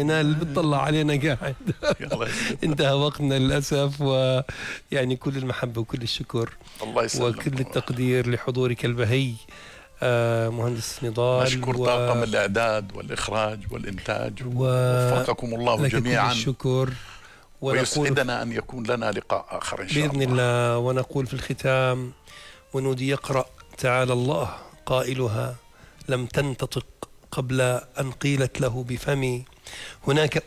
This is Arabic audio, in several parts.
ينال بتطلع علينا قاعد. انتهى وقتنا للأسف، ويعني كل المحبة وكل الشكر الله يسلمك وكل التقدير لحضورك البهي مهندس نضال. نشكر طاقم الإعداد والإخراج والإنتاج، وفقكم الله جميعا. الشكر، ويسعدنا أن يكون لنا لقاء آخر إن شاء الله بإذن الله. ونقول في الختام: ونودي يقرأ تعالى الله قائلها لم تنتطق قبل أن قيلت له بفمي، هناك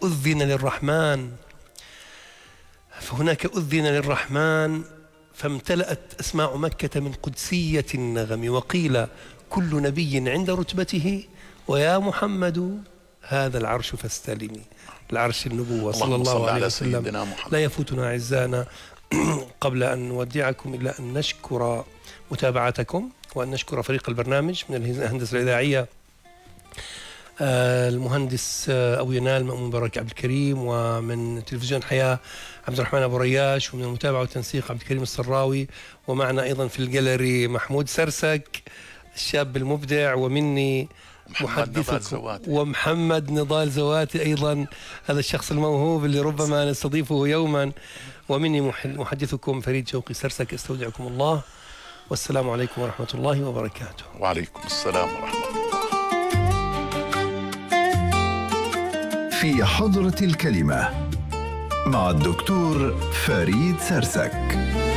أذن للرحمن فامتلأت أسماع مكة من قدسية النغم، وقيل كل نبي عند رتبته ويا محمد هذا العرش فاستلمي. العرش النبوة صلى الله عليه وسلم. لا يفوتنا أعزائنا قبل أن نودعكم إلا أن نشكر متابعتكم، وأن نشكر فريق البرنامج من الهندسة الإذاعية المهندس أبو ينال مأمون بركة عبد الكريم، ومن تلفزيون حياة عبد الرحمن أبو رياش، ومن المتابعة والتنسيق عبد الكريم السراوي، ومعنا أيضا في الجاليري محمود سرسك الشاب المبدع، ومني محدثكم ومحمد نضال زواتي أيضا هذا الشخص الموهوب اللي ربما نستضيفه يوما، ومني محدثكم فريد شوقي سرسك. استودعكم الله، والسلام عليكم ورحمة الله وبركاته. وعليكم السلام ورحمة الله. في حضرة الكلمة مع الدكتور فريد سرسك.